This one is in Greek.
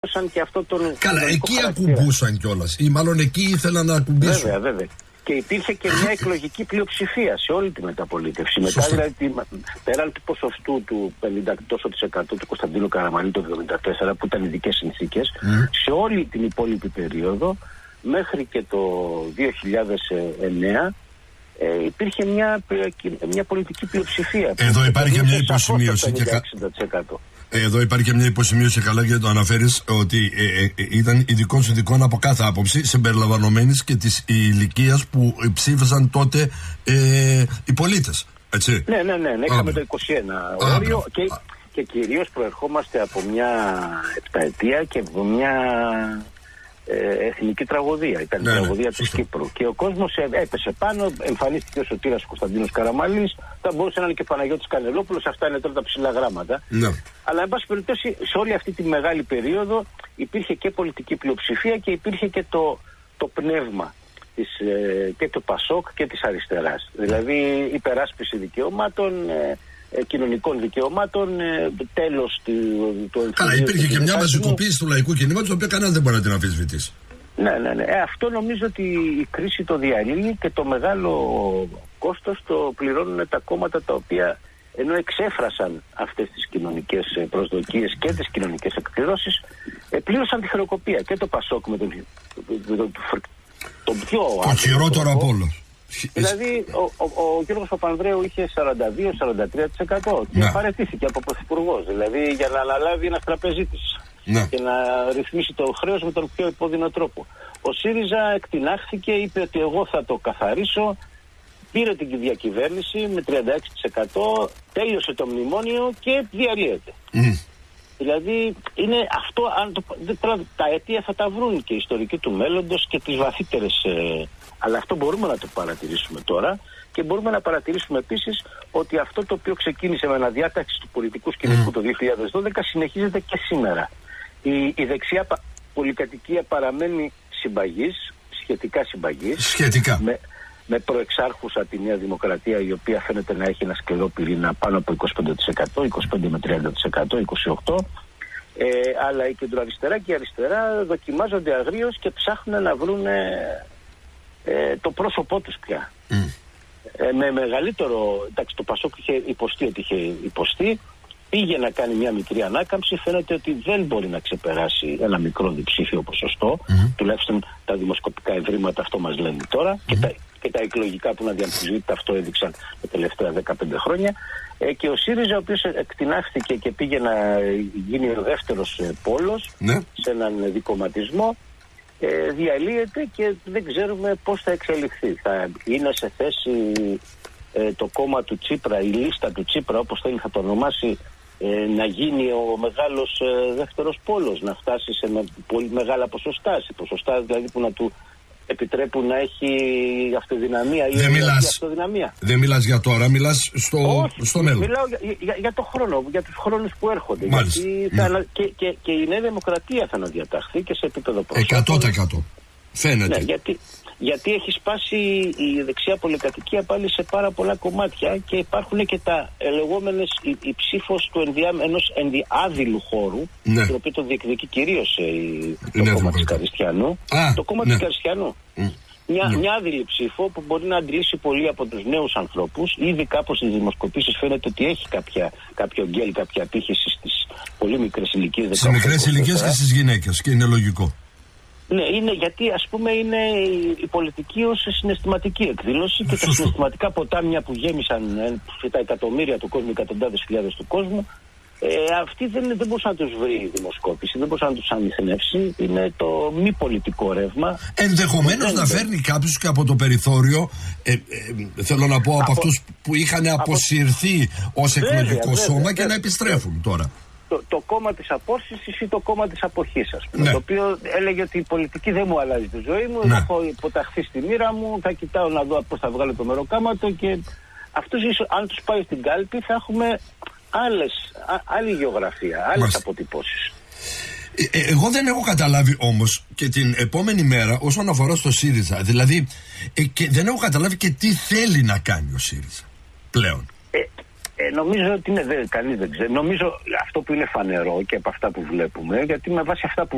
και αυτό τον. Καλά, εκεί ακουμπούσαν κιόλας. Ή μάλλον εκεί ήθελαν να ακουμπήσουν. Βέβαια. Και υπήρχε και μια εκλογική πλειοψηφία σε όλη τη μεταπολίτευση. Μετά, δηλαδή, πέραν του ποσοστού του 50% του Κωνσταντίνου Καραμανλή το 1974, που ήταν ειδικές συνθήκες, σε όλη την υπόλοιπη περίοδο, μέχρι και το 2009, υπήρχε μια πολιτική πλειοψηφία. Εδώ υπάρχει και μια υποσημείωση. Εδώ υπάρχει και μια υποσημείωση, καλά, γιατί το αναφέρεις, ότι ήταν ειδικών συνδικών από κάθε άποψη, συμπεριλαμβανομένης και της ηλικίας που ψήφισαν τότε οι πολίτες. Έτσι. Ναι. Είχαμε το 21 όριο και κυρίως προερχόμαστε από μια επταετία και από μια εθνική τραγωδία. Ήταν η τραγωδία της Κύπρου. Και ο κόσμος έπεσε πάνω, εμφανίστηκε ο Σωτήρας Κωνσταντίνος Καραμανλής, θα μπορούσε να είναι και Παναγιώτης Κανελόπουλος, αυτά είναι τώρα τα ψηλά γράμματα. Αλλά εν πάση περιπτώσει, σε όλη αυτή τη μεγάλη περίοδο υπήρχε και πολιτική πλειοψηφία και υπήρχε και το πνεύμα και του ΠΑΣΟΚ και της αριστεράς. Δηλαδή υπεράσπιση δικαιωμάτων, κοινωνικών δικαιωμάτων, τέλος του. Καλά, υπήρχε και μια μαζικοποίηση του λαϊκού κινήματος, το οποίο κανένα δεν μπορεί να την αμφισβητήσει. Ναι. Αυτό νομίζω ότι η κρίση το διαλύει και το μεγάλο κόστος το πληρώνουν τα κόμματα τα οποία, ενώ εξέφρασαν αυτές τις κοινωνικές προσδοκίες και τις κοινωνικές εκδηλώσεις, πλήρωσαν τη χρεοκοπία. Και το ΠΑΣΟΚ με τον πιο το χειρότερο από όλο. Δηλαδή ο Γιώργος Παπανδρέου είχε 42-43% και παραιτήθηκε από πρωθυπουργός, δηλαδή για να αναλάβει ένας τραπεζίτης και να ρυθμίσει το χρέος με τον πιο επώδυνο τρόπο. Ο ΣΥΡΙΖΑ εκτινάχθηκε, είπε ότι εγώ θα το καθαρίσω, πήρε την διακυβέρνηση με 36%, τέλειωσε το μνημόνιο και διαλύεται. Δηλαδή είναι αυτό, τα αίτια θα τα βρουν και οι ιστορικοί του μέλλοντος και τις βαθύτερες, αλλά αυτό μπορούμε να το παρατηρήσουμε τώρα και μπορούμε να παρατηρήσουμε επίσης ότι αυτό το οποίο ξεκίνησε με αναδιάταξη του πολιτικού σκηνικού το 2012 συνεχίζεται και σήμερα. Η δεξιά πολυκατοικία παραμένει συμπαγής, σχετικά συμπαγής. Με προεξάρχουσα τη Νέα Δημοκρατία, η οποία φαίνεται να έχει ένα σκληρό πυρήνα πάνω από 25%, 25 με 30%, 28%. Αλλά η κεντροαριστερά και η αριστερά δοκιμάζονται αγρίως και ψάχνουν να βρουν το πρόσωπό τους πια. Με μεγαλύτερο, εντάξει, το ΠΑΣΟΚ είχε υποστεί ότι είχε υποστεί, πήγε να κάνει μια μικρή ανάκαμψη, φαίνεται ότι δεν μπορεί να ξεπεράσει ένα μικρό διψήφιο ποσοστό, τουλάχιστον τα δημοσκοπικά ευρήματα αυτό μας λένε τώρα, και τα εκλογικά που να διαμφισβήτητα αυτό έδειξαν τα τελευταία 15 χρόνια. Και ο ΣΥΡΙΖΑ, ο οποίος εκτινάχθηκε και πήγε να γίνει ο δεύτερος πόλος σε έναν δικομματισμό, διαλύεται και δεν ξέρουμε πώς θα εξελιχθεί. Θα είναι σε θέση το κόμμα του Τσίπρα, η λίστα του Τσίπρα, όπως θέλει θα το ονομάσει, να γίνει ο μεγάλος δεύτερος πόλος, να φτάσει σε πολύ μεγάλα ποσοστά δηλαδή που να του επιτρέπουν να έχει αυτοδυναμία ή αυτοδυναμία. Δεν μιλάς για τώρα, μιλάς στο μέλλον. Μιλάω για το χρόνο, για τους χρόνους που έρχονται. Και η Νέα Δημοκρατία θα αναδιαταχθεί και σε επίπεδο προσώπων. 100% φαίνεται. Ναι, γιατί έχει σπάσει η δεξιά πολυκατοικία πάλι σε πάρα πολλά κομμάτια και υπάρχουν και τα λεγόμενες η ψήφος του ενός άδειλου χώρου, το οποίο το διεκδικεί κυρίως το κόμμα της Καριστιανού. Το κόμμα της Καριστιανού. Μια άδειλη ψήφο που μπορεί να αντλήσει πολύ από τους νέους ανθρώπους. Ήδη κάπως στις δημοσκοπήσεις φαίνεται ότι έχει κάποιο γκέλ, κάποια απήχηση στις πολύ μικρές ηλικίες. Στις μικρές ηλικίες και στις γυναίκες, και είναι λογικό. Ναι, είναι γιατί ας πούμε είναι η πολιτική ως συναισθηματική εκδήλωση και τα συναισθηματικά ποτάμια που γέμισαν τα εκατομμύρια του κόσμου, εκατοντάδες χιλιάδες του κόσμου, αυτοί δεν μπορούσαν να τους βρει η δημοσκόπηση, δεν μπορούσαν να τους ανιχνεύσει. Είναι το μη πολιτικό ρεύμα. Ενδεχομένως να φέρνει κάποιους και από το περιθώριο, θέλω να πω από αυτούς που είχαν αποσυρθεί ως εκλογικό σώμα και να επιστρέφουν τώρα. Το κόμμα της απόσυσης ή το κόμμα της αποχής, ας πούμε, το οποίο έλεγε ότι η πολιτική δεν μου αλλάζει τη ζωή μου, έχω υποταχθεί στη μοίρα μου, θα κοιτάω να δω πώς θα βγάλω το μεροκάματο και αυτούς ίσως, αν τους πάει στην κάλπη θα έχουμε άλλη γεωγραφία, άλλες αποτυπώσεις. Εγώ δεν έχω καταλάβει όμως και την επόμενη μέρα όσον αφορά στο ΣΥΡΙΖΑ, δηλαδή και δεν έχω καταλάβει και τι θέλει να κάνει ο ΣΥΡΙΖΑ πλέον. Νομίζω ότι κανείς δεν ξέρει. Νομίζω αυτό που είναι φανερό και από αυτά που βλέπουμε, γιατί με βάση αυτά που